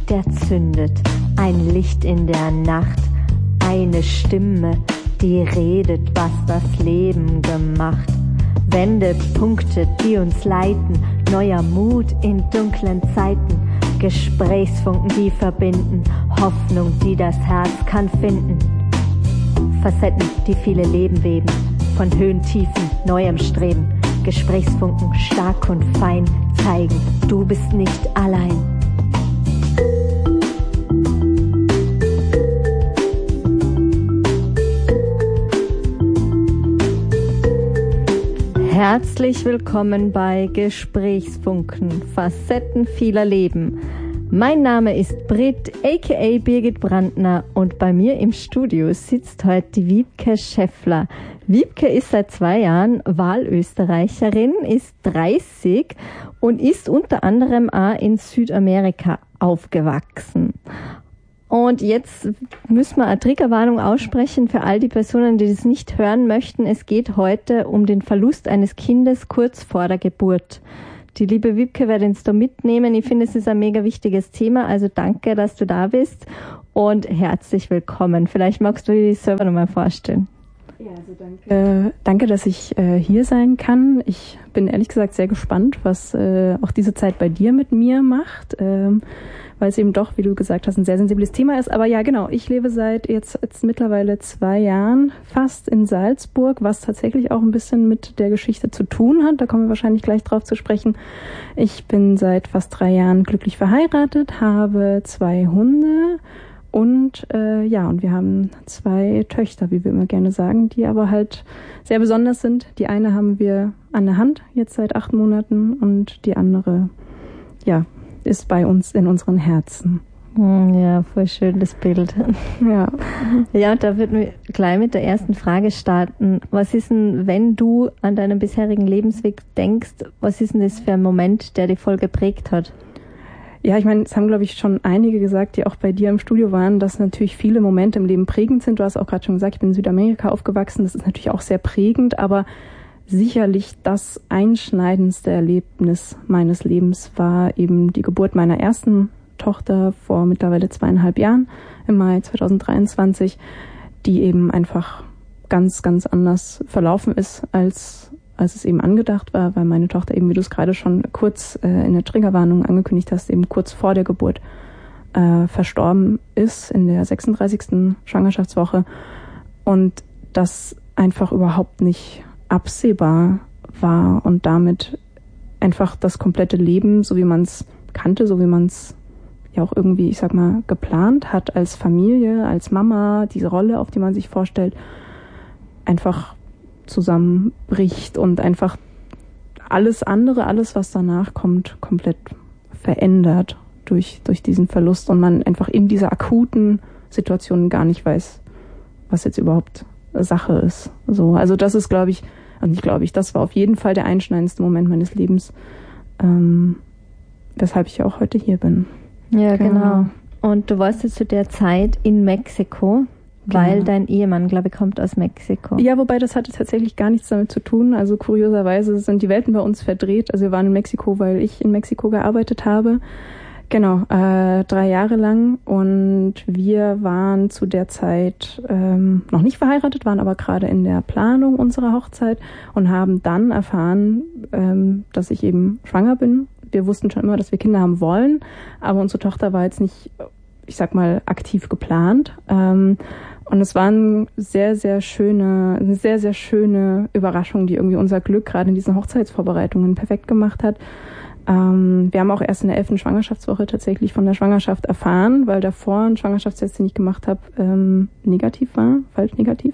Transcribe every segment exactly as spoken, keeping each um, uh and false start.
der zündet, ein Licht in der Nacht, eine Stimme, die redet, was das Leben gemacht. Wendepunkte, die uns leiten, neuer Mut in dunklen Zeiten, Gesprächsfunken, die verbinden, Hoffnung, die das Herz kann finden. Facetten, die viele Leben weben, von Höhen, Tiefen, neuem Streben, Gesprächsfunken, stark und fein, zeigen, du bist nicht allein. Herzlich willkommen bei Gesprächsfunken, Facetten vieler Leben. Mein Name ist Britt, aka Birgit Brandner, und bei mir im Studio sitzt heute die Wiebke Schäffler. Wiebke ist seit zwei Jahren Wahlösterreicherin, ist dreißig und ist unter anderem auch in Südamerika aufgewachsen. Und jetzt müssen wir eine Triggerwarnung aussprechen für all die Personen, die das nicht hören möchten. Es geht heute um den Verlust eines Kindes kurz vor der Geburt. Die liebe Wiebke wird uns da mitnehmen. Ich finde, es ist ein mega wichtiges Thema. Also danke, dass du da bist und herzlich willkommen. Vielleicht magst du dich selber nochmal vorstellen. Ja, also danke, äh, danke, dass ich äh, hier sein kann. Ich bin ehrlich gesagt sehr gespannt, was äh, auch diese Zeit bei dir mit mir macht. Ähm, weil es eben doch, wie du gesagt hast, ein sehr sensibles Thema ist. Aber ja, genau, ich lebe seit jetzt, jetzt mittlerweile zwei Jahren fast in Salzburg, was tatsächlich auch ein bisschen mit der Geschichte zu tun hat. Da kommen wir wahrscheinlich gleich drauf zu sprechen. Ich bin seit fast drei Jahren glücklich verheiratet, habe zwei Hunde und äh, ja, und wir haben zwei Töchter, wie wir immer gerne sagen, die aber halt sehr besonders sind. Die eine haben wir an der Hand, jetzt seit acht Monaten, und die andere, ja, ist bei uns in unseren Herzen. Ja, voll schön, das Bild. Ja. Ja, und da würden wir gleich mit der ersten Frage starten. Was ist denn, wenn du an deinen bisherigen Lebensweg denkst, was ist denn das für ein Moment, der dich voll geprägt hat? Ja, ich meine, es haben, glaube ich, schon einige gesagt, die auch bei dir im Studio waren, dass natürlich viele Momente im Leben prägend sind. Du hast auch gerade schon gesagt, ich bin in Südamerika aufgewachsen. Das ist natürlich auch sehr prägend, aber sicherlich das einschneidendste Erlebnis meines Lebens war eben die Geburt meiner ersten Tochter vor mittlerweile zweieinhalb Jahren, im Mai zweitausenddreiundzwanzig, die eben einfach ganz, ganz anders verlaufen ist, als als es eben angedacht war, weil meine Tochter eben, wie du es gerade schon kurz äh, in der Triggerwarnung angekündigt hast, eben kurz vor der Geburt äh, verstorben ist in der sechsunddreißigsten Schwangerschaftswoche, und das einfach überhaupt nicht absehbar war und damit einfach das komplette Leben, so wie man es kannte, so wie man es ja auch irgendwie, ich sag mal, geplant hat als Familie, als Mama, diese Rolle, auf die man sich vorstellt, einfach zusammenbricht und einfach alles andere, alles, was danach kommt, komplett verändert durch, durch diesen Verlust, und man einfach in dieser akuten Situation gar nicht weiß, was jetzt überhaupt Sache ist. So, also das ist, glaube ich, und ich glaube ich, das war auf jeden Fall der einschneidendste Moment meines Lebens, ähm, weshalb ich auch heute hier bin. Ja, genau. genau. Und du warst jetzt zu der Zeit in Mexiko, weil genau. Dein Ehemann, glaube ich, kommt aus Mexiko. Ja, wobei das hatte tatsächlich gar nichts damit zu tun. Also kurioserweise sind die Welten bei uns verdreht. Also wir waren in Mexiko, weil ich in Mexiko gearbeitet habe. Genau, äh, drei Jahre lang, und wir waren zu der Zeit ähm, noch nicht verheiratet, waren aber gerade in der Planung unserer Hochzeit und haben dann erfahren, ähm, dass ich eben schwanger bin. Wir wussten schon immer, dass wir Kinder haben wollen, aber unsere Tochter war jetzt nicht, ich sag mal, aktiv geplant. Ähm, und es war eine sehr, sehr schöne, eine sehr, sehr schöne Überraschung, die irgendwie unser Glück gerade in diesen Hochzeitsvorbereitungen perfekt gemacht hat. Ähm, wir haben auch erst in der elften Schwangerschaftswoche tatsächlich von der Schwangerschaft erfahren, weil davor ein Schwangerschaftstest, den ich gemacht habe, ähm, negativ war, falsch negativ.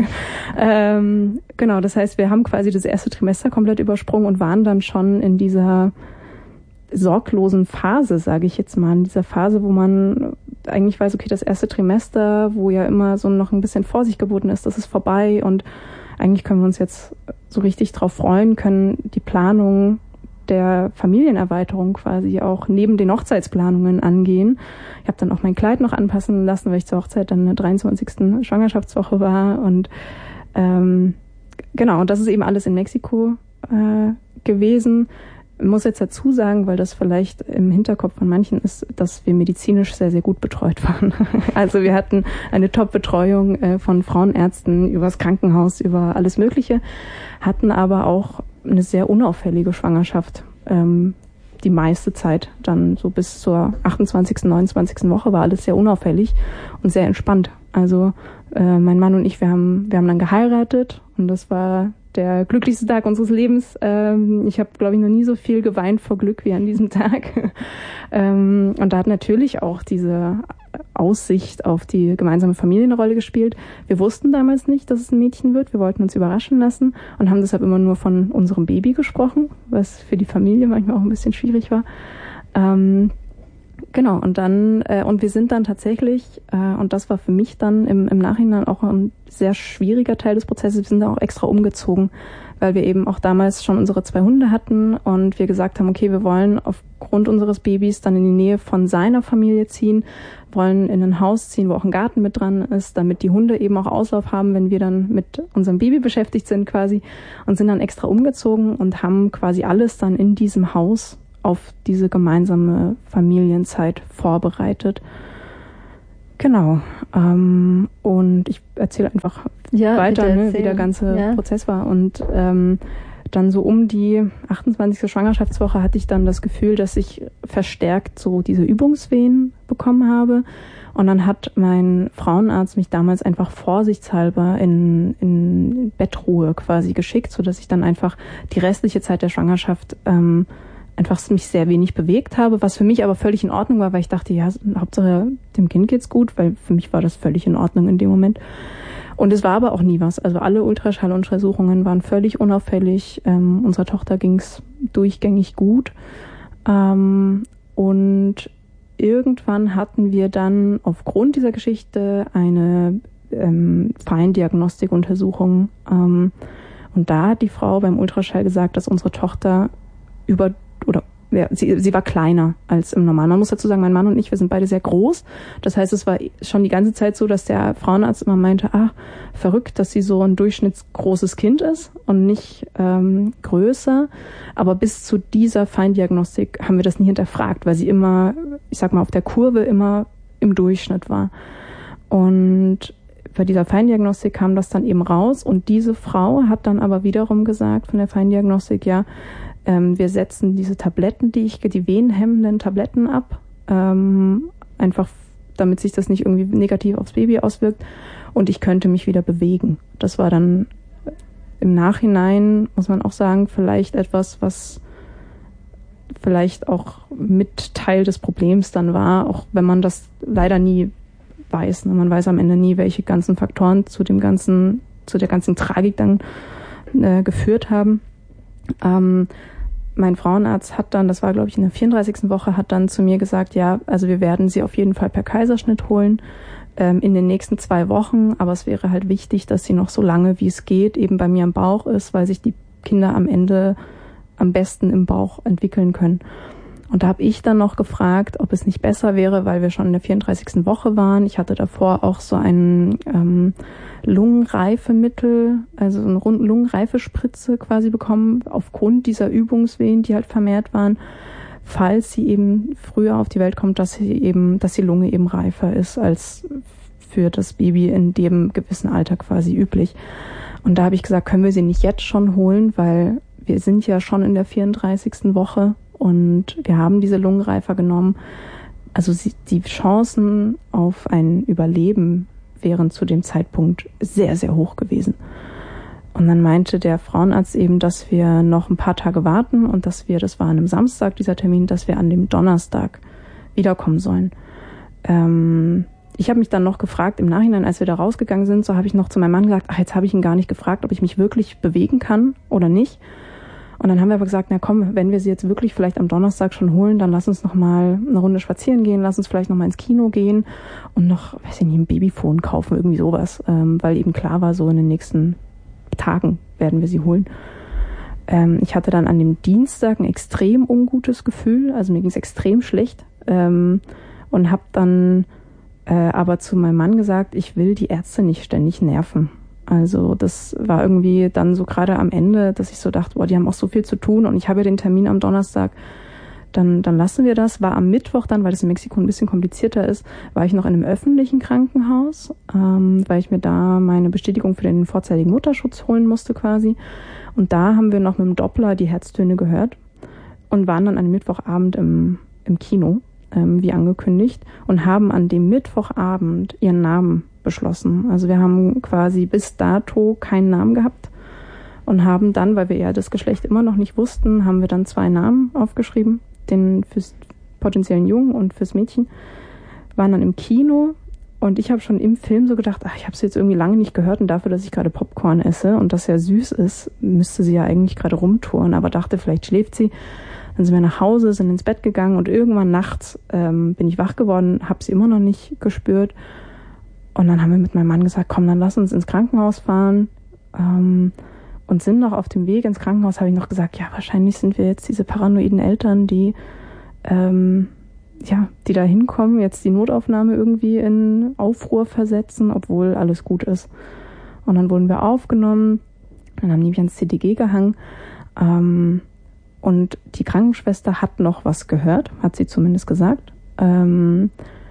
ähm, genau, das heißt, wir haben quasi das erste Trimester komplett übersprungen und waren dann schon in dieser sorglosen Phase, sage ich jetzt mal, in dieser Phase, wo man eigentlich weiß, okay, das erste Trimester, wo ja immer so noch ein bisschen Vorsicht geboten ist, das ist vorbei, und eigentlich können wir uns jetzt so richtig drauf freuen, können die Planung der Familienerweiterung quasi auch neben den Hochzeitsplanungen angehen. Ich habe dann auch mein Kleid noch anpassen lassen, weil ich zur Hochzeit dann in der dreiundzwanzigsten Schwangerschaftswoche war, und ähm, genau, und das ist eben alles in Mexiko äh, gewesen. Ich muss jetzt dazu sagen, weil das vielleicht im Hinterkopf von manchen ist, dass wir medizinisch sehr, sehr gut betreut waren. Also wir hatten eine Top-Betreuung äh, von Frauenärzten übers Krankenhaus, über alles Mögliche, hatten aber auch eine sehr unauffällige Schwangerschaft. Ähm, die meiste Zeit, dann so bis zur achtundzwanzigsten, neunundzwanzigsten Woche war alles sehr unauffällig und sehr entspannt. Also äh, mein Mann und ich, wir haben, wir haben dann geheiratet und das war der glücklichste Tag unseres Lebens. Ähm, ich habe, glaube ich, noch nie so viel geweint vor Glück wie an diesem Tag. ähm, und da hat natürlich auch diese Aussicht auf die gemeinsame Familie eine Rolle gespielt. Wir wussten damals nicht, dass es ein Mädchen wird. Wir wollten uns überraschen lassen und haben deshalb immer nur von unserem Baby gesprochen, was für die Familie manchmal auch ein bisschen schwierig war. Ähm, Genau, und dann, äh, und wir sind dann tatsächlich, äh, und das war für mich dann im, im Nachhinein auch ein sehr schwieriger Teil des Prozesses, wir sind da auch extra umgezogen, weil wir eben auch damals schon unsere zwei Hunde hatten und wir gesagt haben, okay, wir wollen aufgrund unseres Babys dann in die Nähe von seiner Familie ziehen, wollen in ein Haus ziehen, wo auch ein Garten mit dran ist, damit die Hunde eben auch Auslauf haben, wenn wir dann mit unserem Baby beschäftigt sind quasi, und sind dann extra umgezogen und haben quasi alles dann in diesem Haus auf diese gemeinsame Familienzeit vorbereitet. Genau. Ähm, und ich erzähle einfach ja, weiter, ne, wie der ganze ja. Prozess war. Und ähm, dann so um die achtundzwanzigste Schwangerschaftswoche hatte ich dann das Gefühl, dass ich verstärkt so diese Übungswehen bekommen habe. Und dann hat mein Frauenarzt mich damals einfach vorsichtshalber in, in Bettruhe quasi geschickt, sodass ich dann einfach die restliche Zeit der Schwangerschaft ähm, einfach mich sehr wenig bewegt habe, was für mich aber völlig in Ordnung war, weil ich dachte, ja, Hauptsache dem Kind geht's gut, weil für mich war das völlig in Ordnung in dem Moment. Und es war aber auch nie was. Also alle Ultraschalluntersuchungen waren völlig unauffällig. Ähm, unserer Tochter ging's durchgängig gut. Ähm, und irgendwann hatten wir dann aufgrund dieser Geschichte eine ähm, Feindiagnostikuntersuchung. Ähm, und da hat die Frau beim Ultraschall gesagt, dass unsere Tochter über oder ja, sie, sie war kleiner als im Normalen. Man muss dazu sagen, mein Mann und ich, wir sind beide sehr groß. Das heißt, es war schon die ganze Zeit so, dass der Frauenarzt immer meinte, ach, verrückt, dass sie so ein durchschnittsgroßes Kind ist und nicht ähm, größer. Aber bis zu dieser Feindiagnostik haben wir das nie hinterfragt, weil sie immer, ich sag mal, auf der Kurve immer im Durchschnitt war. Und bei dieser Feindiagnostik kam das dann eben raus. Und diese Frau hat dann aber wiederum gesagt von der Feindiagnostik, ja, Ähm, wir setzen diese Tabletten, die ich, die venenhemmenden Tabletten ab, ähm, einfach damit sich das nicht irgendwie negativ aufs Baby auswirkt und ich könnte mich wieder bewegen. Das war dann im Nachhinein, muss man auch sagen, vielleicht etwas, was vielleicht auch mit Teil des Problems dann war, auch wenn man das leider nie weiß. Ne? Man weiß am Ende nie, welche ganzen Faktoren zu dem ganzen, zu der ganzen Tragik dann äh, geführt haben. Ähm, Mein Frauenarzt hat dann, das war glaube ich in der vierunddreißigsten Woche, hat dann zu mir gesagt, ja, also wir werden sie auf jeden Fall per Kaiserschnitt holen ähm, in den nächsten zwei Wochen, aber es wäre halt wichtig, dass sie noch so lange wie es geht eben bei mir im Bauch ist, weil sich die Kinder am Ende am besten im Bauch entwickeln können. Und da habe ich dann noch gefragt, ob es nicht besser wäre, weil wir schon in der vierunddreißigsten Woche waren. Ich hatte davor auch so ein ähm, Lungenreifemittel, also eine Lungenreifespritze quasi bekommen, aufgrund dieser Übungswehen, die halt vermehrt waren, falls sie eben früher auf die Welt kommt, dass sie eben, dass die Lunge eben reifer ist als für das Baby in dem gewissen Alter quasi üblich. Und da habe ich gesagt, können wir sie nicht jetzt schon holen, weil wir sind ja schon in der vierunddreißigsten Woche und wir haben diese Lungenreifer genommen. Also sie, die Chancen auf ein Überleben wären zu dem Zeitpunkt sehr, sehr hoch gewesen. Und dann meinte der Frauenarzt eben, dass wir noch ein paar Tage warten und dass wir, das war an einem Samstag dieser Termin, dass wir an dem Donnerstag wiederkommen sollen. Ähm, ich habe mich dann noch gefragt, im Nachhinein, als wir da rausgegangen sind, so habe ich noch zu meinem Mann gesagt, ach, jetzt habe ich ihn gar nicht gefragt, ob ich mich wirklich bewegen kann oder nicht. Und dann haben wir aber gesagt, na komm, wenn wir sie jetzt wirklich vielleicht am Donnerstag schon holen, dann lass uns noch mal eine Runde spazieren gehen, lass uns vielleicht noch mal ins Kino gehen und noch, weiß ich nicht, ein Babyphone kaufen, irgendwie sowas, ähm, weil eben klar war, so in den nächsten Tagen werden wir sie holen. Ähm, ich hatte dann an dem Dienstag ein extrem ungutes Gefühl, also mir ging es extrem schlecht ähm, und habe dann äh, aber zu meinem Mann gesagt, ich will die Ärzte nicht ständig nerven. Also das war irgendwie dann so gerade am Ende, dass ich so dachte, boah, die haben auch so viel zu tun und ich habe ja den Termin am Donnerstag, dann, dann lassen wir das. War am Mittwoch dann, weil das in Mexiko ein bisschen komplizierter ist, war ich noch in einem öffentlichen Krankenhaus, ähm, weil ich mir da meine Bestätigung für den vorzeitigen Mutterschutz holen musste quasi. Und da haben wir noch mit dem Doppler die Herztöne gehört und waren dann an dem Mittwochabend im, im Kino, ähm, wie angekündigt, und haben an dem Mittwochabend ihren Namen beschlossen. Also wir haben quasi bis dato keinen Namen gehabt und haben dann, weil wir ja das Geschlecht immer noch nicht wussten, haben wir dann zwei Namen aufgeschrieben, den fürs potenziellen Jungen und fürs Mädchen, waren dann im Kino und ich habe schon im Film so gedacht, ach, ich habe sie jetzt irgendwie lange nicht gehört und dafür, dass ich gerade Popcorn esse und das ja süß ist, müsste sie ja eigentlich gerade rumtouren, aber dachte, vielleicht schläft sie. Dann sind wir nach Hause, sind ins Bett gegangen und irgendwann nachts ähm, bin ich wach geworden, habe sie immer noch nicht gespürt. Und dann haben wir mit meinem Mann gesagt, komm, dann lass uns ins Krankenhaus fahren. Ähm, und sind noch auf dem Weg ins Krankenhaus, habe ich noch gesagt, ja, wahrscheinlich sind wir jetzt diese paranoiden Eltern, die ähm, ja, die da hinkommen, jetzt die Notaufnahme irgendwie in Aufruhr versetzen, obwohl alles gut ist. Und dann wurden wir aufgenommen, dann haben die mich ans C T G gehangen. Ähm, und die Krankenschwester hat noch was gehört, hat sie zumindest gesagt. Ähm,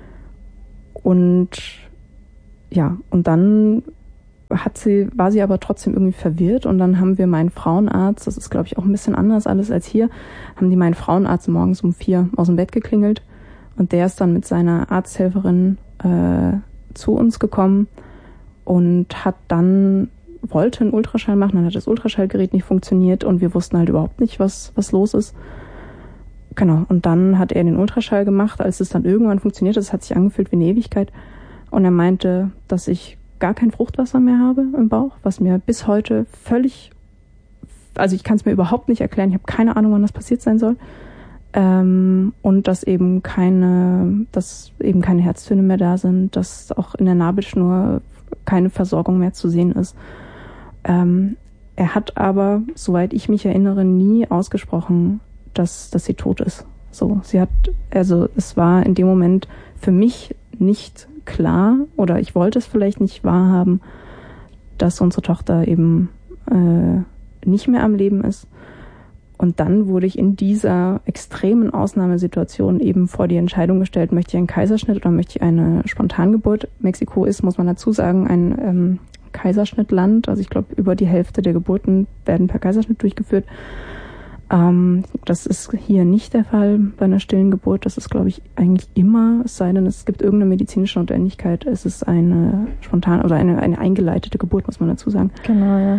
und ja, und dann hat sie, war sie aber trotzdem irgendwie verwirrt und dann haben wir meinen Frauenarzt, das ist glaube ich auch ein bisschen anders alles als hier, haben die meinen Frauenarzt morgens um vier aus dem Bett geklingelt und der ist dann mit seiner Arzthelferin äh, zu uns gekommen und hat dann, wollte einen Ultraschall machen, dann hat das Ultraschallgerät nicht funktioniert und wir wussten halt überhaupt nicht, was, was los ist. Genau, und dann hat er den Ultraschall gemacht, als es dann irgendwann funktioniert, das hat sich angefühlt wie eine Ewigkeit und er meinte, dass ich gar kein Fruchtwasser mehr habe im Bauch, was mir bis heute völlig, also ich kann es mir überhaupt nicht erklären, ich habe keine Ahnung, wann das passiert sein soll. Ähm, und dass eben keine, dass eben keine Herztöne mehr da sind, dass auch in der Nabelschnur keine Versorgung mehr zu sehen ist. Ähm, er hat aber, soweit ich mich erinnere, nie ausgesprochen, dass, dass sie tot ist. So, sie hat, also es war in dem Moment für mich nicht klar, oder ich wollte es vielleicht nicht wahrhaben, dass unsere Tochter eben äh, nicht mehr am Leben ist. Und dann wurde ich in dieser extremen Ausnahmesituation eben vor die Entscheidung gestellt, möchte ich einen Kaiserschnitt oder möchte ich eine Spontangeburt? Mexiko ist, muss man dazu sagen, ein ähm, Kaiserschnittland. Also ich glaube, über die Hälfte der Geburten werden per Kaiserschnitt durchgeführt. Ähm, das ist hier nicht der Fall bei einer stillen Geburt. Das ist, glaube ich, eigentlich immer, es sei denn, es gibt irgendeine medizinische Notwendigkeit. Es ist eine spontan oder eine, eine eingeleitete Geburt, muss man dazu sagen. Genau, ja.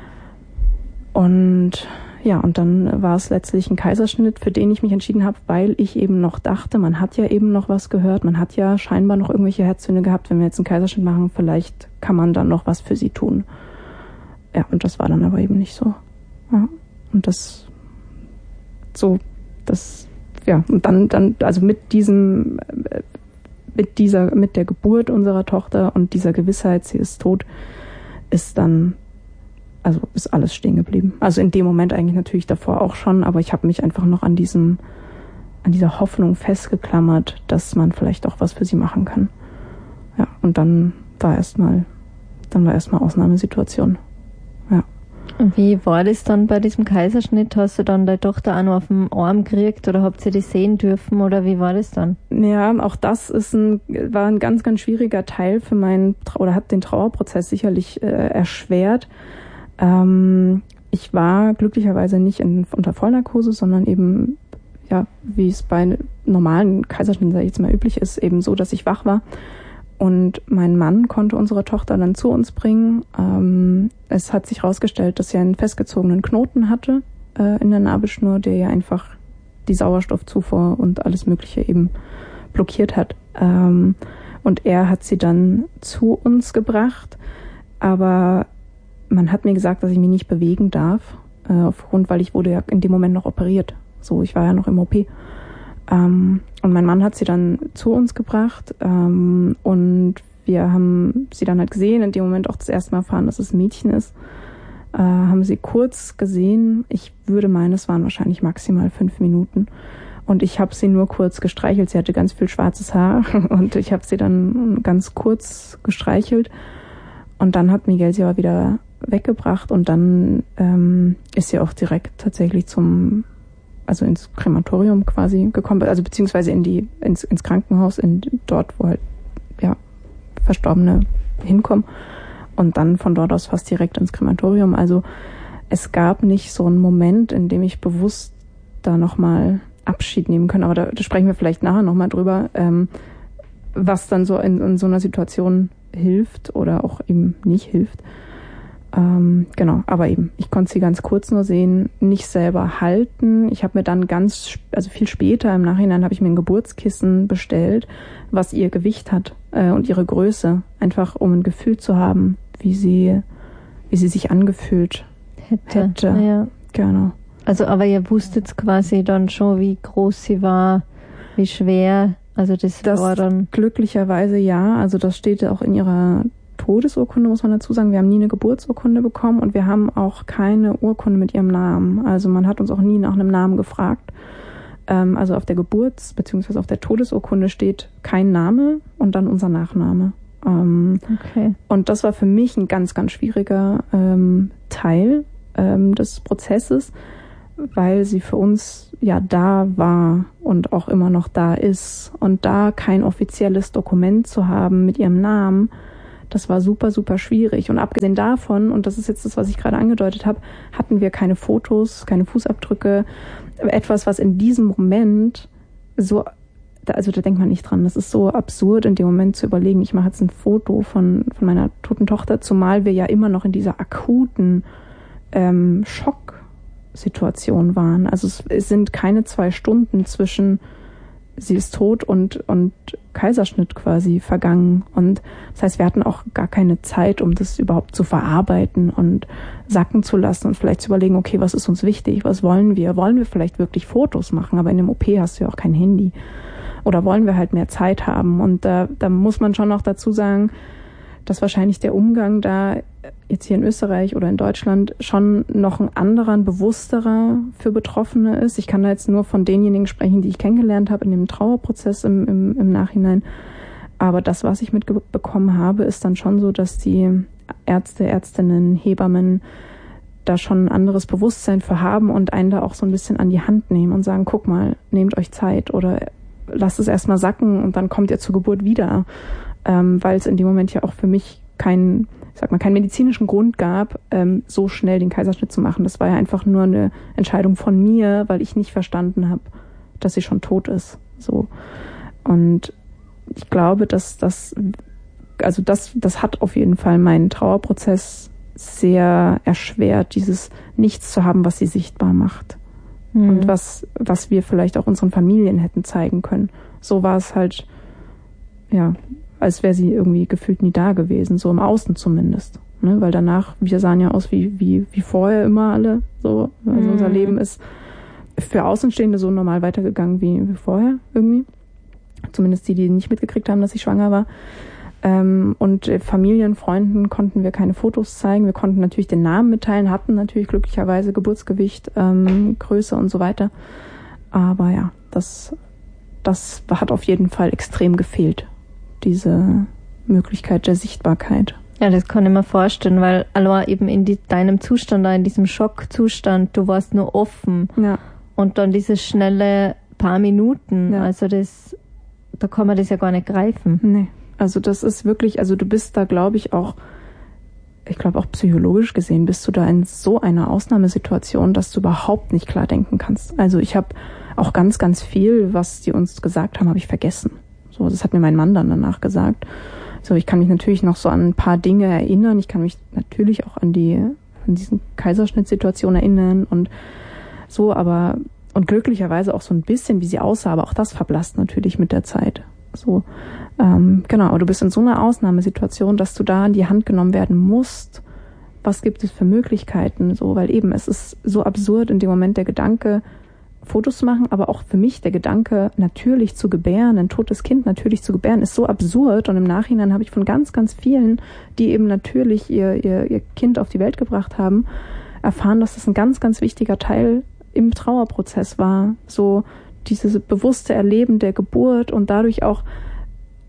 Und ja, und dann war es letztlich ein Kaiserschnitt, für den ich mich entschieden habe, weil ich eben noch dachte, man hat ja eben noch was gehört, man hat ja scheinbar noch irgendwelche Herztöne gehabt, wenn wir jetzt einen Kaiserschnitt machen, vielleicht kann man dann noch was für sie tun. Ja, und das war dann aber eben nicht so. Ja, und das so, das, ja, und dann, dann, also mit diesem, mit dieser, mit der Geburt unserer Tochter und dieser Gewissheit, sie ist tot, ist dann, also ist alles stehen geblieben. Also in dem Moment eigentlich natürlich davor auch schon, aber ich habe mich einfach noch an diesem, an dieser Hoffnung festgeklammert, dass man vielleicht auch was für sie machen kann. Ja, und dann war erstmal, dann war erstmal Ausnahmesituation. Ja. Und wie war das dann bei diesem Kaiserschnitt? Hast du dann deine Tochter auch noch auf dem Arm gekriegt oder habt ihr die sehen dürfen oder wie war das dann? Ja, auch das ist ein, war ein ganz, ganz schwieriger Teil für meinen, oder hat den Trauerprozess sicherlich äh, erschwert. Ähm, ich war glücklicherweise nicht in, unter Vollnarkose, sondern eben, ja, wie es bei normalen Kaiserschnitten, sag ich jetzt mal, üblich ist, eben so, dass ich wach war. Und mein Mann konnte unsere Tochter dann zu uns bringen. Ähm, es hat sich herausgestellt, dass sie einen festgezogenen Knoten hatte äh, in der Nabelschnur, der ja einfach die Sauerstoffzufuhr und alles Mögliche eben blockiert hat. Ähm, und er hat sie dann zu uns gebracht. Aber man hat mir gesagt, dass ich mich nicht bewegen darf, äh, aufgrund, weil ich wurde ja in dem Moment noch operiert. So, ich war ja noch im O P. Ähm, und mein Mann hat sie dann zu uns gebracht ähm, und wir haben sie dann halt gesehen, in dem Moment auch das erste Mal erfahren, dass es ein Mädchen ist. Äh, haben sie kurz gesehen. Ich würde meinen, es waren wahrscheinlich maximal fünf Minuten. Und ich habe sie nur kurz gestreichelt. Sie hatte ganz viel schwarzes Haar und ich habe sie dann ganz kurz gestreichelt. Und dann hat Miguel sie aber wieder weggebracht und dann ähm, ist sie auch direkt tatsächlich zum, also ins Krematorium quasi gekommen, also beziehungsweise in die, ins, ins Krankenhaus, in dort, wo halt, ja, Verstorbene hinkommen und dann von dort aus fast direkt ins Krematorium. Also es gab nicht so einen Moment, in dem ich bewusst da nochmal Abschied nehmen kann, aber da, da sprechen wir vielleicht nachher nochmal drüber, ähm, was dann so in, in so einer Situation hilft oder auch eben nicht hilft. Ähm, genau, aber eben, ich konnte sie ganz kurz nur sehen, nicht selber halten. Ich habe mir dann ganz, also viel später im Nachhinein habe ich mir ein Geburtskissen bestellt, was ihr Gewicht hat äh, und ihre Größe, einfach um ein Gefühl zu haben, wie sie, wie sie sich angefühlt hätte. hätte. Ja. Genau. Also, aber ihr wusstet quasi dann schon, wie groß sie war, wie schwer. Also das, das war dann glücklicherweise ja. Also das steht auch in ihrer Todesurkunde, muss man dazu sagen. Wir haben nie eine Geburtsurkunde bekommen und wir haben auch keine Urkunde mit ihrem Namen. Also man hat uns auch nie nach einem Namen gefragt. Ähm, also auf der Geburts- bzw. auf der Todesurkunde steht kein Name und dann unser Nachname. Ähm, okay. Und das war für mich ein ganz, ganz schwieriger ähm, Teil ähm, des Prozesses, weil sie für uns ja da war und auch immer noch da ist. Und da kein offizielles Dokument zu haben mit ihrem Namen, das war super, super schwierig. Und abgesehen davon, und das ist jetzt das, was ich gerade angedeutet habe, hatten wir keine Fotos, keine Fußabdrücke. Etwas, was in diesem Moment so, also da denkt man nicht dran, das ist so absurd in dem Moment zu überlegen, ich mache jetzt ein Foto von, von meiner toten Tochter, zumal wir ja immer noch in dieser akuten ähm, Schocksituation waren. Also es, es sind keine zwei Stunden zwischen sie ist tot und, und Kaiserschnitt quasi vergangen. Und das heißt, wir hatten auch gar keine Zeit, um das überhaupt zu verarbeiten und sacken zu lassen und vielleicht zu überlegen, okay, was ist uns wichtig? Was wollen wir? Wollen wir vielleicht wirklich Fotos machen? Aber in dem O P hast du ja auch kein Handy. Oder wollen wir halt mehr Zeit haben? Und da, da muss man schon noch dazu sagen, dass wahrscheinlich der Umgang da jetzt hier in Österreich oder in Deutschland schon noch ein anderer, ein bewussterer für Betroffene ist. Ich kann da jetzt nur von denjenigen sprechen, die ich kennengelernt habe in dem Trauerprozess im, im, im Nachhinein. Aber das, was ich mitbekommen habe, ist dann schon so, dass die Ärzte, Ärztinnen, Hebammen da schon ein anderes Bewusstsein für haben und einen da auch so ein bisschen an die Hand nehmen und sagen, guck mal, nehmt euch Zeit oder lasst es erstmal sacken und dann kommt ihr zur Geburt wieder. Ähm, weil es in dem Moment ja auch für mich keinen, ich sag mal, keinen medizinischen Grund gab, ähm, so schnell den Kaiserschnitt zu machen. Das war ja einfach nur eine Entscheidung von mir, weil ich nicht verstanden habe, dass sie schon tot ist. So. Und ich glaube, dass das, also das, das hat auf jeden Fall meinen Trauerprozess sehr erschwert, dieses Nichts zu haben, was sie sichtbar macht. Mhm. Und was, was wir vielleicht auch unseren Familien hätten zeigen können. So war es halt, ja, als wäre sie irgendwie gefühlt nie da gewesen, so im Außen zumindest. Ne? Weil danach, wir sahen ja aus wie, wie, wie vorher immer alle. So. Also mhm. unser Leben ist für Außenstehende so normal weitergegangen wie, wie vorher irgendwie. Zumindest die, die nicht mitgekriegt haben, dass ich schwanger war. Ähm, und Familien, Freunden konnten wir keine Fotos zeigen. Wir konnten natürlich den Namen mitteilen, hatten natürlich glücklicherweise Geburtsgewicht, ähm, Größe und so weiter. Aber ja, das, das hat auf jeden Fall extrem gefehlt. Diese Möglichkeit der Sichtbarkeit. Ja, das kann ich mir vorstellen, weil allein eben in die, deinem Zustand, in diesem Schockzustand, du warst nur offen. Ja. Und dann diese schnelle paar Minuten, ja. also das, da kann man das ja gar nicht greifen. Nee, also das ist wirklich, also du bist da, glaube ich, auch, ich glaube auch psychologisch gesehen, bist du da in so einer Ausnahmesituation, dass du überhaupt nicht klar denken kannst. Also ich habe auch ganz, ganz viel, was die uns gesagt haben, habe ich vergessen. So, das hat mir mein Mann dann danach gesagt. So, ich kann mich natürlich noch so an ein paar Dinge erinnern. Ich kann mich natürlich auch an die, an diesen Kaiserschnittsituation erinnern und so, aber, und glücklicherweise auch so ein bisschen, wie sie aussah, aber auch das verblasst natürlich mit der Zeit. So, ähm, genau, aber du bist in so einer Ausnahmesituation, dass du da in die Hand genommen werden musst. Was gibt es für Möglichkeiten? So, weil eben, es ist so absurd in dem Moment der Gedanke, Fotos zu machen, aber auch für mich der Gedanke, natürlich zu gebären, ein totes Kind natürlich zu gebären, ist so absurd. Und im Nachhinein habe ich von ganz, ganz vielen, die eben natürlich ihr, ihr, ihr Kind auf die Welt gebracht haben, erfahren, dass das ein ganz, ganz wichtiger Teil im Trauerprozess war. So dieses bewusste Erleben der Geburt und dadurch auch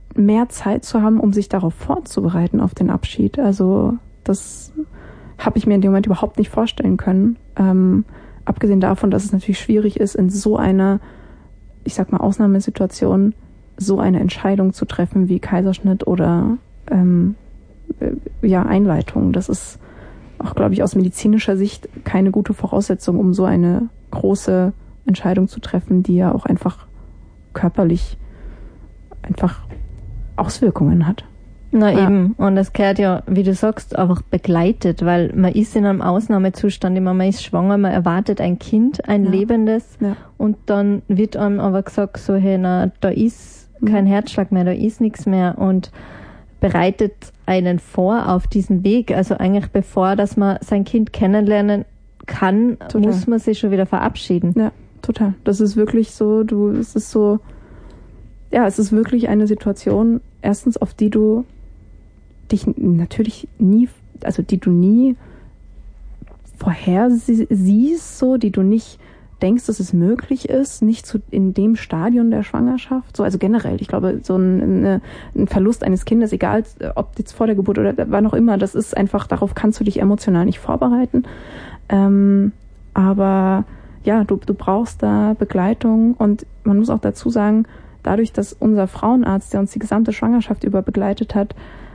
mehr Zeit zu haben, um sich darauf vorzubereiten, auf den Abschied. Also das habe ich mir in dem Moment überhaupt nicht vorstellen können. Ähm, abgesehen davon, dass es natürlich schwierig ist, in so einer, ich sag mal, Ausnahmesituation so eine Entscheidung zu treffen wie Kaiserschnitt oder ähm, ja, Einleitung. Das ist auch, glaube ich, aus medizinischer Sicht keine gute Voraussetzung, um so eine große Entscheidung zu treffen, die ja auch einfach körperlich einfach Auswirkungen hat. Na ja. eben, und es gehört ja, wie du sagst, einfach begleitet, weil man ist in einem Ausnahmezustand, immer man ist schwanger, man erwartet ein Kind, ein ja. lebendes, ja. und dann wird einem aber gesagt, so, hey, na, da ist kein ja. Herzschlag mehr, da ist nichts mehr, und bereitet einen vor auf diesen Weg. Also eigentlich bevor, dass man sein Kind kennenlernen kann, total. Muss man sich schon wieder verabschieden. Ja, total. Das ist wirklich so, du, es ist so, ja, es ist wirklich eine Situation, erstens, auf die du dich natürlich nie, also die du nie vorhersiehst, so, die du nicht denkst, dass es möglich ist, nicht zu, in dem Stadion der Schwangerschaft, so, also generell, ich glaube, so ein, eine, ein Verlust eines Kindes, egal, ob jetzt vor der Geburt oder wann auch immer, das ist einfach, darauf kannst du dich emotional nicht vorbereiten, ähm, aber ja, du, du brauchst da Begleitung, und man muss auch dazu sagen, dadurch, dass unser Frauenarzt, der uns die gesamte Schwangerschaft über begleitet hat,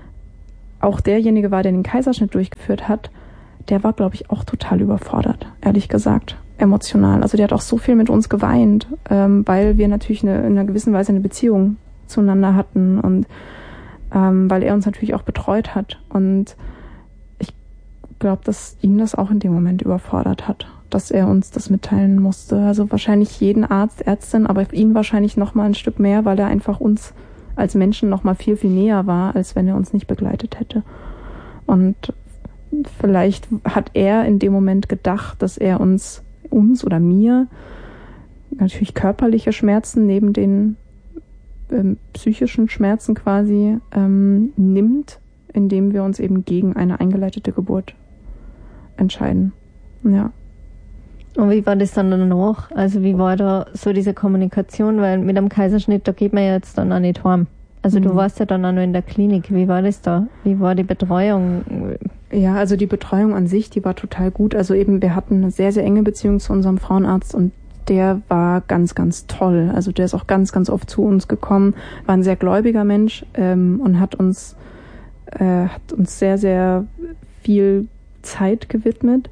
auch derjenige war, der den Kaiserschnitt durchgeführt hat, der war, glaube ich, auch total überfordert, ehrlich gesagt, emotional. Also der hat auch so viel mit uns geweint, ähm, weil wir natürlich eine, in einer gewissen Weise eine Beziehung zueinander hatten, und ähm, weil er uns natürlich auch betreut hat. Und ich glaube, dass ihn das auch in dem Moment überfordert hat, dass er uns das mitteilen musste. Also wahrscheinlich jeden Arzt, Ärztin, aber ihn wahrscheinlich noch mal ein Stück mehr, weil er einfach uns als Menschen noch mal viel, viel näher war, als wenn er uns nicht begleitet hätte. Und vielleicht hat er in dem Moment gedacht, dass er uns, uns oder mir, natürlich körperliche Schmerzen neben den ähm, psychischen Schmerzen quasi ähm, nimmt, indem wir uns eben gegen eine eingeleitete Geburt entscheiden. Ja. Und wie war das dann danach? Also wie war da so diese Kommunikation? Weil mit einem Kaiserschnitt, da geht man ja jetzt dann auch nicht heim. Also mhm. du warst ja dann auch nur in der Klinik. Wie war das da? Wie war die Betreuung? Ja, also die Betreuung an sich, die war total gut. Also eben, wir hatten eine sehr, sehr enge Beziehung zu unserem Frauenarzt, und der war ganz, ganz toll. Also der ist auch ganz, ganz oft zu uns gekommen, war ein sehr gläubiger Mensch ähm, und hat uns, äh, hat uns sehr, sehr viel Zeit gewidmet.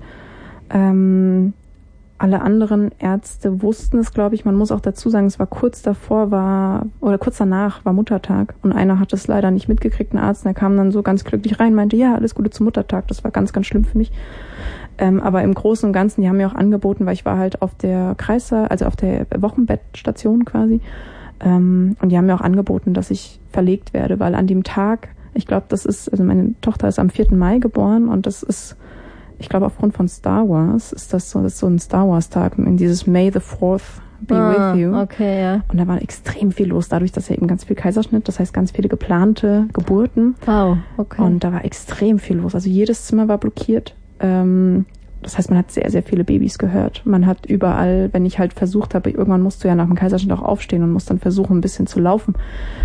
Ähm, Alle anderen Ärzte wussten es, glaube ich. Man muss auch dazu sagen, es war kurz davor, war oder kurz danach war Muttertag, und einer hat es leider nicht mitgekriegt, ein Arzt. Und der kam dann so ganz glücklich rein, meinte, ja, alles Gute zum Muttertag. Das war ganz, ganz schlimm für mich. Ähm, aber im Großen und Ganzen, die haben mir auch angeboten, weil ich war halt auf der Kreissaal, also auf der Wochenbettstation quasi. Ähm, und die haben mir auch angeboten, dass ich verlegt werde, weil an dem Tag, ich glaube, das ist, also meine Tochter ist am vierten Mai geboren, und das ist, ich glaube, aufgrund von Star Wars ist das so, das ist so ein Star Wars Tag, in dieses May the fourth be ah, with you. Okay, ja. Und da war extrem viel los, dadurch, dass ja eben ganz viel Kaiserschnitt, das heißt ganz viele geplante Geburten. Wow, okay. Und da war extrem viel los. Also jedes Zimmer war blockiert. Ähm, das heißt, man hat sehr, sehr viele Babys gehört. Man hat überall, wenn ich halt versucht habe, irgendwann musst du ja nach dem Kaiserschnitt auch aufstehen und musst dann versuchen, ein bisschen zu laufen.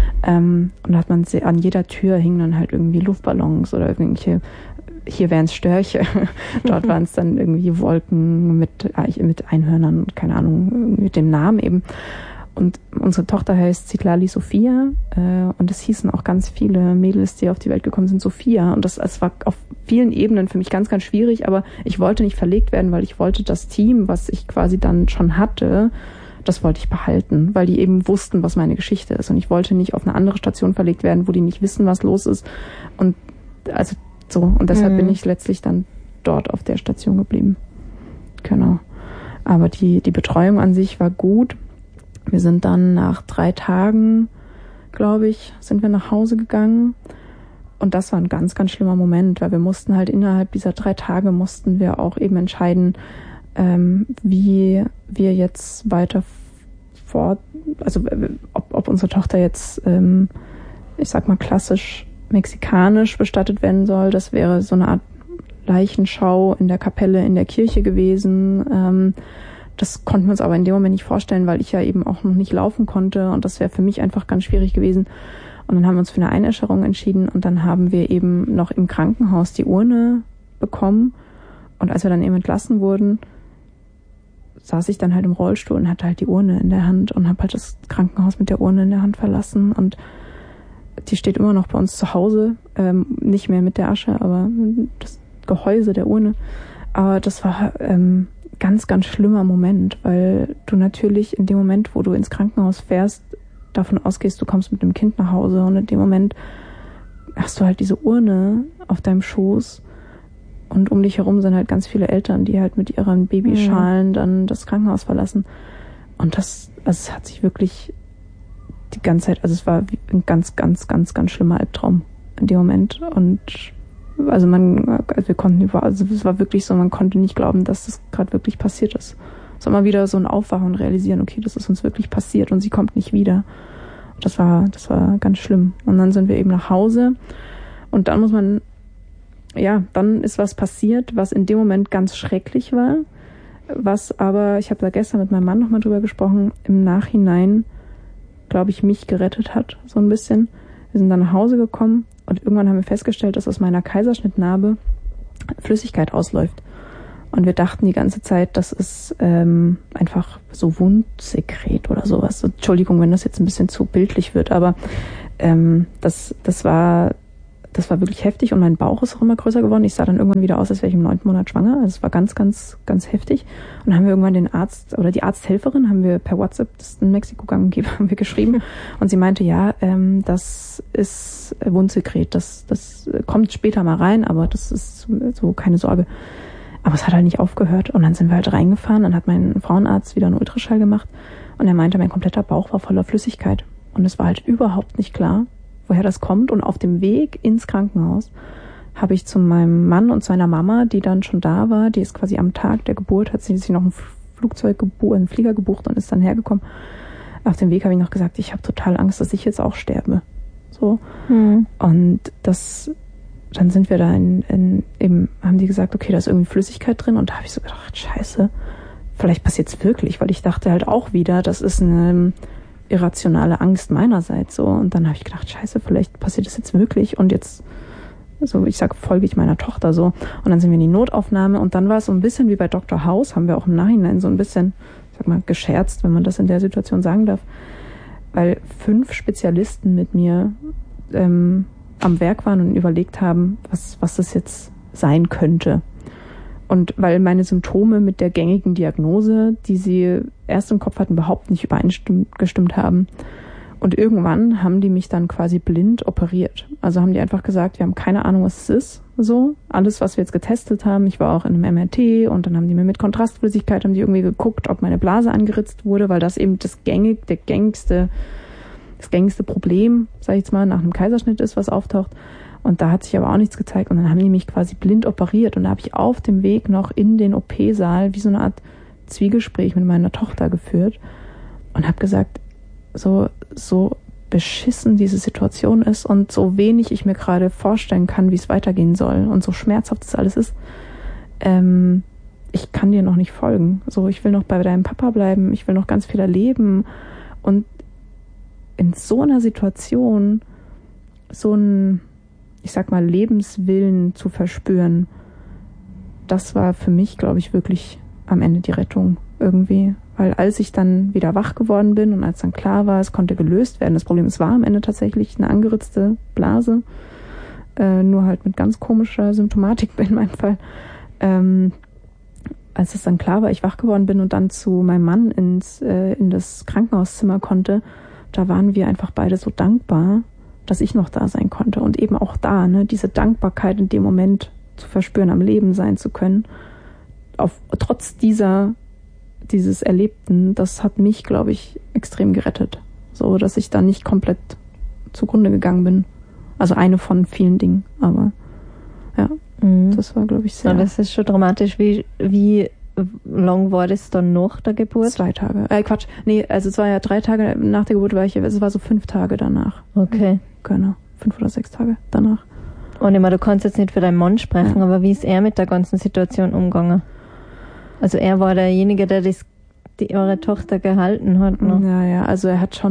Ähm, und da hat man sehr, an jeder Tür hingen dann halt irgendwie Luftballons oder irgendwelche, hier wären es Störche, dort waren es dann irgendwie Wolken mit, mit Einhörnern und keine Ahnung, mit dem Namen eben. Und unsere Tochter heißt Zitlali Sophia, äh, und es hießen auch ganz viele Mädels, die auf die Welt gekommen sind, Sophia. Und das, das war auf vielen Ebenen für mich ganz, ganz schwierig, aber ich wollte nicht verlegt werden, weil ich wollte das Team, was ich quasi dann schon hatte, das wollte ich behalten, weil die eben wussten, was meine Geschichte ist. Und ich wollte nicht auf eine andere Station verlegt werden, wo die nicht wissen, was los ist. Und also so, und deshalb mhm. bin ich letztlich dann dort auf der Station geblieben. Genau. Aber die, die Betreuung an sich war gut. Wir sind dann nach drei Tagen, glaube ich, sind wir nach Hause gegangen. Und das war ein ganz, ganz schlimmer Moment, weil wir mussten halt innerhalb dieser drei Tage mussten wir auch eben entscheiden, ähm, wie wir jetzt weiter fort, also ob, ob unsere Tochter jetzt, ähm, ich sag mal klassisch mexikanisch bestattet werden soll. Das wäre so eine Art Leichenschau in der Kapelle in der Kirche gewesen. Ähm, das konnten wir uns aber in dem Moment nicht vorstellen, weil ich ja eben auch noch nicht laufen konnte, und das wäre für mich einfach ganz schwierig gewesen. Und dann haben wir uns für eine Einäscherung entschieden und dann haben wir eben noch im Krankenhaus die Urne bekommen. Und als wir dann eben entlassen wurden, saß ich dann halt im Rollstuhl und hatte halt die Urne in der Hand und habe halt das Krankenhaus mit der Urne in der Hand verlassen. Und die steht immer noch bei uns zu Hause, ähm, nicht mehr mit der Asche, aber das Gehäuse der Urne. Aber das war ähm, ganz, ganz schlimmer Moment, weil du natürlich in dem Moment, wo du ins Krankenhaus fährst, davon ausgehst, du kommst mit einem Kind nach Hause und in dem Moment hast du halt diese Urne auf deinem Schoß und um dich herum sind halt ganz viele Eltern, die halt mit ihren Babyschalen dann das Krankenhaus verlassen. Und das, also es hat sich wirklich die ganze Zeit, also es war ein ganz, ganz, ganz, ganz schlimmer Albtraum in dem Moment. Und also man, also wir konnten über, also es war wirklich so, man konnte nicht glauben, dass das gerade wirklich passiert ist. Es war mal wieder so ein Aufwachen und realisieren, okay, das ist uns wirklich passiert und sie kommt nicht wieder. Und das war, das war ganz schlimm. Und dann sind wir eben nach Hause und dann muss man, ja, dann ist was passiert, was in dem Moment ganz schrecklich war, was aber, ich habe da gestern mit meinem Mann nochmal drüber gesprochen, im Nachhinein, glaube ich, mich gerettet hat, so ein bisschen. Wir sind dann nach Hause gekommen und irgendwann haben wir festgestellt, dass aus meiner Kaiserschnittnarbe Flüssigkeit ausläuft. Und wir dachten die ganze Zeit, das ist ähm, einfach so Wundsekret oder sowas. Entschuldigung, wenn das jetzt ein bisschen zu bildlich wird, aber ähm, das, das war das war wirklich heftig und mein Bauch ist auch immer größer geworden. Ich sah dann irgendwann wieder aus, als wäre ich im neunten Monat schwanger. Also es war ganz, ganz, ganz heftig. Und dann haben wir irgendwann den Arzt oder die Arzthelferin haben wir per WhatsApp, das ist in Mexiko gang und gäbe, haben wir geschrieben. Und sie meinte, ja, ähm, das ist Wundsekret. Das, das kommt später mal rein, aber das ist so, keine Sorge. Aber es hat halt nicht aufgehört. Und dann sind wir halt reingefahren. Dann hat mein Frauenarzt wieder einen Ultraschall gemacht. Und er meinte, mein kompletter Bauch war voller Flüssigkeit. Und es war halt überhaupt nicht klar, woher das kommt. Und auf dem Weg ins Krankenhaus habe ich zu meinem Mann und seiner Mama, die dann schon da war, die ist quasi am Tag der Geburt, hat sie sich noch ein Flugzeug gebucht, einen Flieger gebucht und ist dann hergekommen. Auf dem Weg habe ich noch gesagt, ich habe total Angst, dass ich jetzt auch sterbe. So. Hm. Und das, dann sind wir da in, in, eben, haben die gesagt, okay, da ist irgendwie Flüssigkeit drin. Und da habe ich so gedacht, scheiße, vielleicht passiert's wirklich, weil ich dachte halt auch wieder, das ist eine irrationale Angst meinerseits so. Und dann habe ich gedacht, scheiße, vielleicht passiert das jetzt wirklich und jetzt, so ich sag, folge ich meiner Tochter so. Und dann sind wir in die Notaufnahme und dann war es so ein bisschen wie bei Doktor House, haben wir auch im Nachhinein so ein bisschen, sag mal, gescherzt, wenn man das in der Situation sagen darf, weil fünf Spezialisten mit mir ähm, am Werk waren und überlegt haben, was, was das jetzt sein könnte. Und weil meine Symptome mit der gängigen Diagnose, die sie erst im Kopf hatten, überhaupt nicht übereingestimmt haben. Und irgendwann haben die mich dann quasi blind operiert. Also haben die einfach gesagt, wir haben keine Ahnung, was es ist. So, alles, was wir jetzt getestet haben. Ich war auch in einem M R T und dann haben die mir mit Kontrastflüssigkeit, haben die irgendwie geguckt, ob meine Blase angeritzt wurde, weil das eben das gängig, der gängigste, das gängigste Problem, sag ich jetzt mal, nach einem Kaiserschnitt ist, was auftaucht. Und da hat sich aber auch nichts gezeigt. Und dann haben die mich quasi blind operiert. Und da habe ich auf dem Weg noch in den O P-Saal wie so eine Art Zwiegespräch mit meiner Tochter geführt und habe gesagt, so, so beschissen diese Situation ist und so wenig ich mir gerade vorstellen kann, wie es weitergehen soll und so schmerzhaft das alles ist, ähm, ich kann dir noch nicht folgen. So, ich will noch bei deinem Papa bleiben, ich will noch ganz viel erleben. Und in so einer Situation so ein, ich sag mal, Lebenswillen zu verspüren, das war für mich, glaube ich, wirklich am Ende die Rettung irgendwie. Weil als ich dann wieder wach geworden bin und als dann klar war, es konnte gelöst werden, das Problem, es war am Ende tatsächlich eine angeritzte Blase, äh, nur halt mit ganz komischer Symptomatik in meinem Fall. Ähm, als es dann klar war, ich wach geworden bin und dann zu meinem Mann ins äh, in das Krankenhauszimmer konnte, da waren wir einfach beide so dankbar, dass ich noch da sein konnte. Und eben auch da, ne, diese Dankbarkeit in dem Moment zu verspüren, am Leben sein zu können, auf, trotz dieser, dieses Erlebten, das hat mich, glaube ich, extrem gerettet. So, dass ich da nicht komplett zugrunde gegangen bin. Also eine von vielen Dingen, aber ja, mhm. Das war, glaube ich, sehr... Ja, das ist schon dramatisch. Wie, wie lang war das dann nach der Geburt? Zwei Tage. Äh, Quatsch. Nee, also es war ja drei Tage nach der Geburt, war ich, es war so fünf Tage danach. Okay. Genau. Fünf oder sechs Tage danach. Und ich meine, du kannst jetzt nicht für deinen Mann sprechen, ja. Aber wie ist er mit der ganzen Situation umgegangen? Also er war derjenige, der das, die eure Tochter gehalten hat, ne? Ja, ja, also er hat schon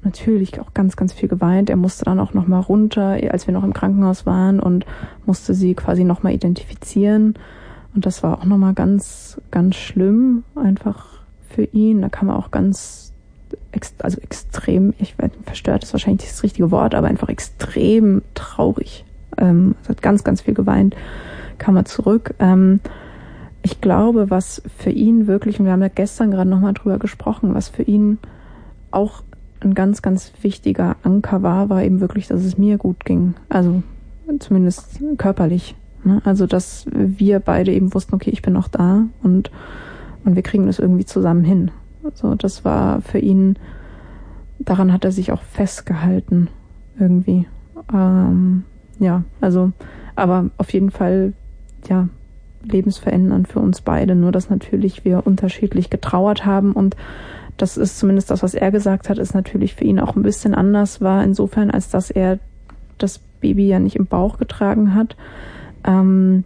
natürlich auch ganz, ganz viel geweint. Er musste dann auch nochmal runter, als wir noch im Krankenhaus waren, und musste sie quasi nochmal identifizieren. Und das war auch nochmal ganz, ganz schlimm, einfach für ihn. Da kam er auch ganz, also extrem, ich weiß nicht, verstört ist wahrscheinlich nicht das richtige Wort, aber einfach extrem traurig. Ähm, er hat ganz, ganz viel geweint, kam er zurück. Ähm, ich glaube, was für ihn wirklich, und wir haben ja gestern gerade nochmal drüber gesprochen, was für ihn auch ein ganz, ganz wichtiger Anker war, war eben wirklich, dass es mir gut ging. Also zumindest körperlich. Ne? Also, dass wir beide eben wussten, okay, ich bin noch da und, und wir kriegen das irgendwie zusammen hin. Also, das war für ihn, daran hat er sich auch festgehalten irgendwie. Ähm, ja, also, aber auf jeden Fall, ja, lebensverändernd für uns beide. Nur, dass natürlich wir unterschiedlich getrauert haben, und das ist zumindest das, was er gesagt hat, ist natürlich für ihn auch ein bisschen anders war, insofern, als dass er das Baby ja nicht im Bauch getragen hat, ähm,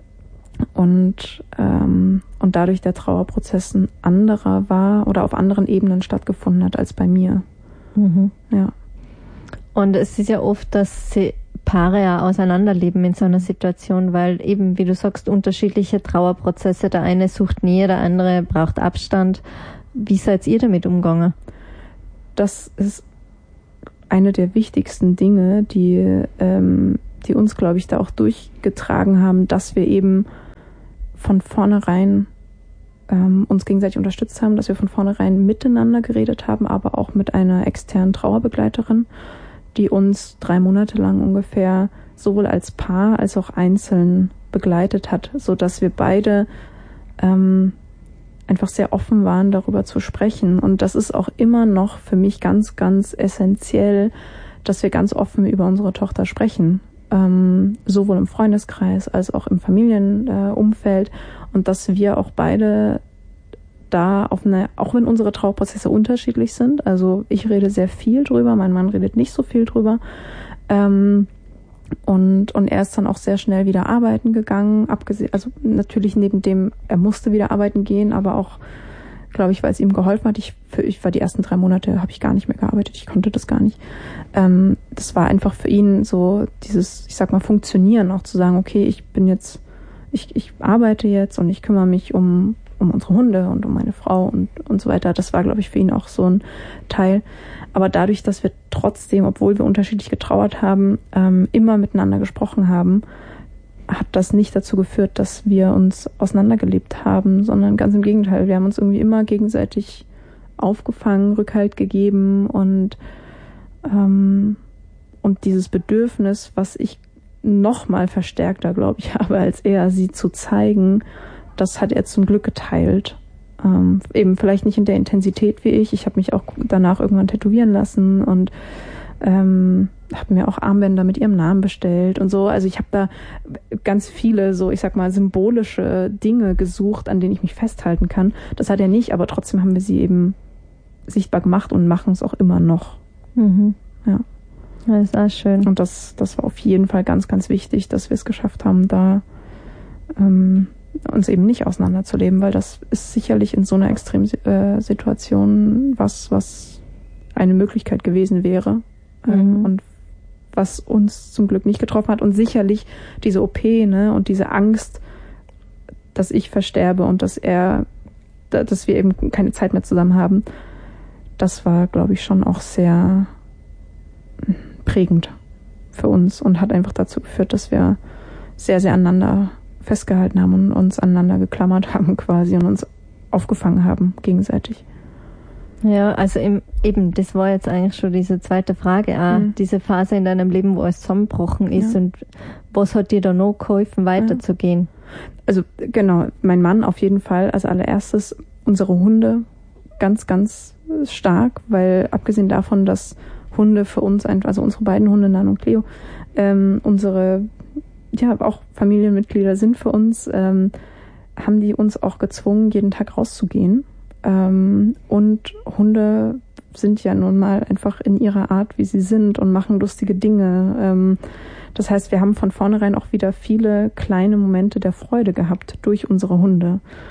und, ähm, und dadurch der Trauerprozess ein anderer war oder auf anderen Ebenen stattgefunden hat als bei mir. Mhm. Ja. Und es ist ja oft, dass sie Paare ja auseinanderleben in so einer Situation, weil eben, wie du sagst, unterschiedliche Trauerprozesse, der eine sucht Nähe, der andere braucht Abstand. Wie seid ihr damit umgegangen? Das ist eine der wichtigsten Dinge, die, ähm, die uns, glaube ich, da auch durchgetragen haben, dass wir eben von vornherein ähm, uns gegenseitig unterstützt haben, dass wir von vornherein miteinander geredet haben, aber auch mit einer externen Trauerbegleiterin, die uns drei Monate lang ungefähr sowohl als Paar als auch einzeln begleitet hat, so dass wir beide ähm, einfach sehr offen waren, darüber zu sprechen. Und das ist auch immer noch für mich ganz, ganz essentiell, dass wir ganz offen über unsere Tochter sprechen. Ähm, sowohl im Freundeskreis als auch im Familienumfeld. Äh, und dass wir auch beide da auf eine, auch wenn unsere Trauerprozesse unterschiedlich sind, also ich rede sehr viel drüber, mein Mann redet nicht so viel drüber, ähm, und, und er ist dann auch sehr schnell wieder arbeiten gegangen, abgesehen, also natürlich neben dem, er musste wieder arbeiten gehen, aber auch, glaube ich, weil es ihm geholfen hat. Ich, für, ich war die ersten drei Monate, habe ich gar nicht mehr gearbeitet, ich konnte das gar nicht. Ähm, das war einfach für ihn so dieses, ich sag mal, Funktionieren, auch zu sagen, okay, ich bin jetzt, ich, ich arbeite jetzt und ich kümmere mich um, um unsere Hunde und um meine Frau und, und so weiter. Das war, glaube ich, für ihn auch so ein Teil. Aber dadurch, dass wir trotzdem, obwohl wir unterschiedlich getrauert haben, ähm, immer miteinander gesprochen haben, hat das nicht dazu geführt, dass wir uns auseinandergelebt haben, sondern ganz im Gegenteil. Wir haben uns irgendwie immer gegenseitig aufgefangen, Rückhalt gegeben und, ähm, und dieses Bedürfnis, was ich noch mal verstärkter, glaube ich, habe als er, sie zu zeigen, das hat er zum Glück geteilt. Ähm, eben vielleicht nicht in der Intensität wie ich. Ich habe mich auch danach irgendwann tätowieren lassen und ähm, habe mir auch Armbänder mit ihrem Namen bestellt und so. Also ich habe da ganz viele so, ich sag mal, symbolische Dinge gesucht, an denen ich mich festhalten kann. Das hat er nicht, aber trotzdem haben wir sie eben sichtbar gemacht und machen es auch immer noch. Mhm. Ja. Das ist auch schön. Und das, das war auf jeden Fall ganz, ganz wichtig, dass wir es geschafft haben, da ähm, uns eben nicht auseinanderzuleben, weil das ist sicherlich in so einer Extremsituation was, was eine Möglichkeit gewesen wäre. Mhm. Ähm, und was uns zum Glück nicht getroffen hat. Und sicherlich diese O P, ne, und diese Angst, dass ich versterbe und dass er, dass wir eben keine Zeit mehr zusammen haben, das war, glaube ich, schon auch sehr prägend für uns und hat einfach dazu geführt, dass wir sehr, sehr aneinander festgehalten haben und uns aneinander geklammert haben quasi und uns aufgefangen haben gegenseitig. Ja, also im, eben, das war jetzt eigentlich schon diese zweite Frage, auch mhm. diese Phase in deinem Leben, wo alles zusammengebrochen ist, ja. Und was hat dir da noch geholfen, weiterzugehen? Also genau, mein Mann auf jeden Fall als allererstes, unsere Hunde ganz, ganz stark, weil abgesehen davon, dass Hunde für uns, einfach, also unsere beiden Hunde, Nan und Cleo, ähm, unsere ja auch Familienmitglieder sind für uns, ähm, haben die uns auch gezwungen, jeden Tag rauszugehen. Ähm, und Hunde sind ja nun mal einfach in ihrer Art, wie sie sind und machen lustige Dinge. Ähm, das heißt, wir haben von vornherein auch wieder viele kleine Momente der Freude gehabt durch unsere Hunde.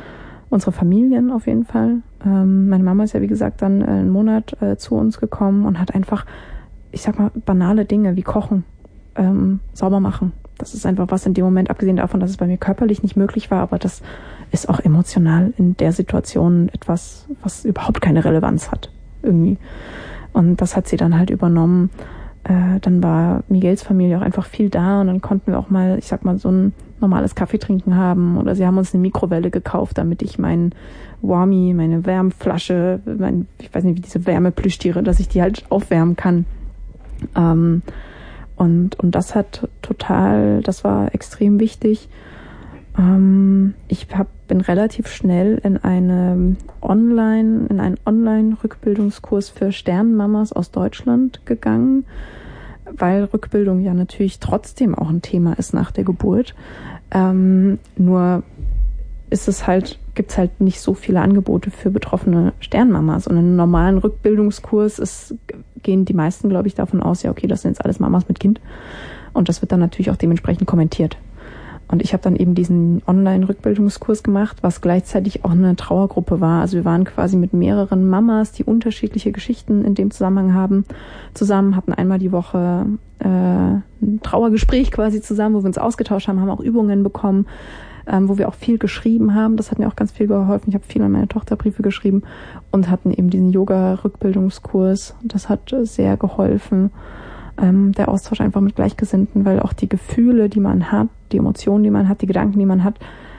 unsere Familien auf jeden Fall. Ähm, meine Mama ist ja, wie gesagt, dann äh, einen Monat äh, zu uns gekommen und hat einfach, ich sag mal, banale Dinge wie Kochen, ähm, sauber machen. Das ist einfach was in dem Moment, abgesehen davon, dass es bei mir körperlich nicht möglich war, aber das ist auch emotional in der Situation etwas, was überhaupt keine Relevanz hat, irgendwie. Und das hat sie dann halt übernommen. Äh, dann war Miguels Familie auch einfach viel da und dann konnten wir auch mal, ich sag mal, so ein normales Kaffeetrinken haben oder sie haben uns eine Mikrowelle gekauft, damit ich meinen Warmi, meine Wärmflasche, mein, ich weiß nicht, wie diese Wärmeplüschtiere, dass ich die halt aufwärmen kann. Ähm, und, und das hat total, das war extrem wichtig. Ähm, ich hab, bin relativ schnell in eine Online, in einen Online-Rückbildungskurs für Sternenmamas aus Deutschland gegangen, weil Rückbildung ja natürlich trotzdem auch ein Thema ist nach der Geburt. Ähm, nur ist es halt, gibt's halt nicht so viele Angebote für betroffene Sternmamas. Und in einem normalen Rückbildungskurs ist, gehen die meisten, glaube ich, davon aus, ja, okay, das sind jetzt alles Mamas mit Kind. Und das wird dann natürlich auch dementsprechend kommentiert. Und ich habe dann eben diesen Online-Rückbildungskurs gemacht, was gleichzeitig auch eine Trauergruppe war. Also wir waren quasi mit mehreren Mamas, die unterschiedliche Geschichten in dem Zusammenhang haben, zusammen, hatten einmal die Woche äh, ein Trauergespräch quasi zusammen, wo wir uns ausgetauscht haben, haben auch Übungen bekommen, ähm, wo wir auch viel geschrieben haben. Das hat mir auch ganz viel geholfen. Ich habe viel an meine Tochter Briefe geschrieben und hatten eben diesen Yoga-Rückbildungskurs. Das hat sehr geholfen. Ähm, der Austausch einfach mit Gleichgesinnten, weil auch die Gefühle, die man hat, die Emotionen, die man hat, die Gedanken, die man hat,